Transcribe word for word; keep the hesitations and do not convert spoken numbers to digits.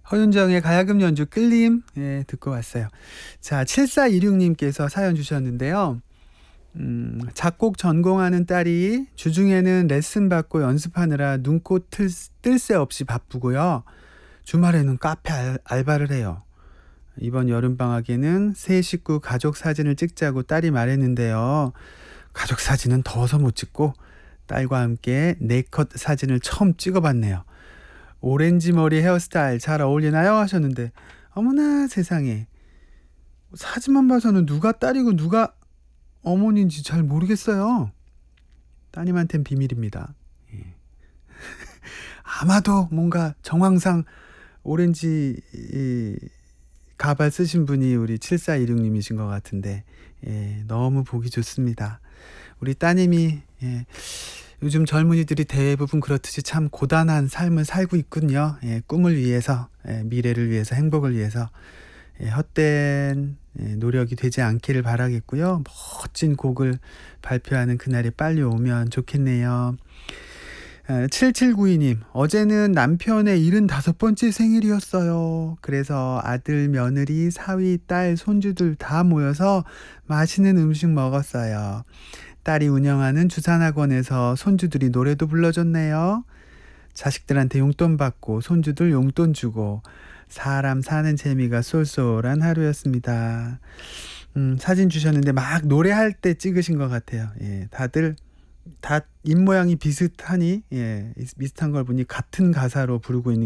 허윤정의 가야금 연주 끌림, 예, 듣고 왔어요. 자, 칠사이육 님께서 사연 주셨는데요. 음, 작곡 전공하는 딸이 주중에는 레슨 받고 연습하느라 눈코 틀, 뜰 새 없이 바쁘고요. 주말에는 카페 알, 알바를 해요. 이번 여름방학에는 새 식구 가족 사진을 찍자고 딸이 말했는데요. 가족 사진은 더워서 못 찍고 딸과 함께 네컷 사진을 처음 찍어봤네요. 오렌지 머리 헤어스타일 잘 어울리나요? 하셨는데, 어머나 세상에, 사진만 봐서는 누가 딸이고 누가 어머니인지 잘 모르겠어요. 따님한텐 비밀입니다. 예. 아마도 뭔가 정황상 오렌지 이, 가발 쓰신 분이 우리 칠사이육 님이신 것 같은데, 예, 너무 보기 좋습니다. 우리 따님이, 예, 요즘 젊은이들이 대부분 그렇듯이 참 고단한 삶을 살고 있군요. 예, 꿈을 위해서, 예, 미래를 위해서, 행복을 위해서, 예, 헛된, 예, 노력이 되지 않기를 바라겠고요. 멋진 곡을 발표하는 그날이 빨리 오면 좋겠네요. 칠칠구이 님, 어제는 남편의 일흔다섯 번째 생일이었어요. 그래서 아들, 며느리, 사위, 딸, 손주들 다 모여서 맛있는 음식 먹었어요. 딸이 운영하는 주산학원에서 손주들이 노래도 불러줬네요. 자식들한테 용돈 받고 손주들 용돈 주고 사람 사는 재미가 쏠쏠한 하루였습니다. 음, 사진 주셨는데 막 노래할 때 찍으신 것 같아요. 예, 다들 다 입모양이 비슷하니, 예, 비슷한 걸 보니 같은 가사로 부르고 있는